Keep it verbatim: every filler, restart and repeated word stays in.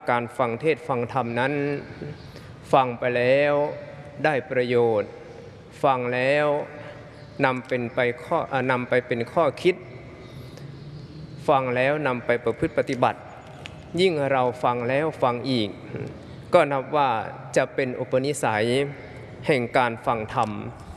การฟังเทศน์ฟังธรรมนั้นฟังไปแล้วได้ประโยชน์ฟังแล้วนำเป็นไปข้อนำไปเป็นข้อคิดฟังแล้วนำไปประพฤติปฏิบัติยิ่งเราฟังแล้วฟังอีกก็นับว่าจะเป็นอุปนิสัยแห่งการฟังธรรม